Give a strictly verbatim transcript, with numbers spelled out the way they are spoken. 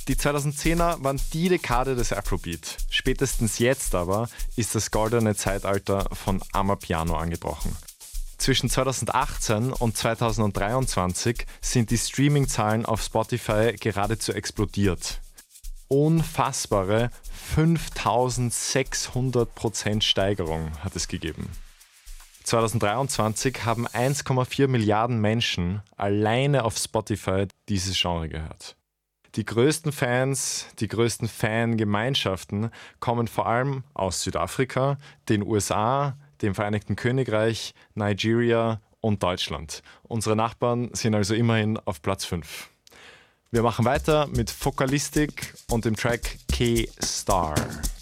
Die zweitausendzehner waren die Dekade des Afrobeat. Spätestens jetzt aber ist das goldene Zeitalter von Amapiano angebrochen. Zwischen zweitausendachtzehn und zweitausenddreiundzwanzig sind die Streaming-Zahlen auf Spotify geradezu explodiert. Unfassbare fünftausendsechshundert Prozent Steigerung hat es gegeben. zweitausenddreiundzwanzig haben eins Komma vier Milliarden Menschen alleine auf Spotify dieses Genre gehört. Die größten Fans, die größten Fangemeinschaften kommen vor allem aus Südafrika, den U S A, dem Vereinigten Königreich, Nigeria und Deutschland. Unsere Nachbarn sind also immerhin auf Platz fünf. Wir machen weiter mit Focalistic und dem Track K-Star.